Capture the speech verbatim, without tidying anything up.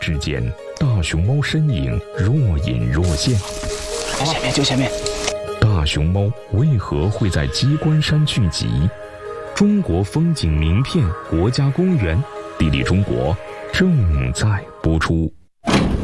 之间，大熊猫身影若隐若现。 就前面，就前面。 大熊猫为何会在鸡冠山聚集？中国风景名片国家公园，地理中国正在播出。